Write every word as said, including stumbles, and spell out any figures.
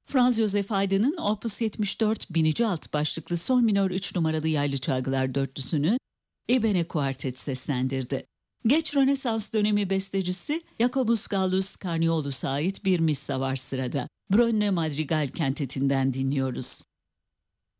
Franz Josef Haydn'ın Opus yetmiş dört binici alt başlıklı sol minör üç numaralı yaylı çalgılar dörtlüsünü Ebene Kuartet seslendirdi. Geç Rönesans dönemi bestecisi Jacobus Gallus Carniolus'a ait bir missa var sırada. Brönne Madrigal kentetinden dinliyoruz.